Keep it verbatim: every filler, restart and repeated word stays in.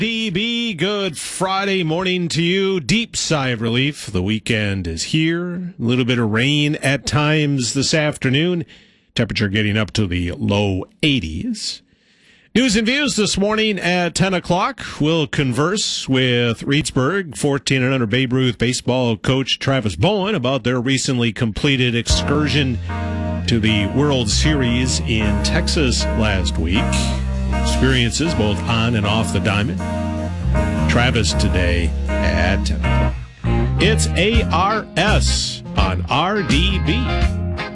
D B, good Friday morning to you. Deep sigh of relief. The weekend is here. A little bit of rain at times this afternoon. Temperature getting up to the low eighties. News and views this morning at ten o'clock. We'll converse with Reedsburg fourteen and under Babe Ruth baseball coach Travis Bowen about their recently completed excursion to the World Series in Texas last week. Experiences both on and off the diamond. Travis today at ten o'clock. It's A R S on R D B.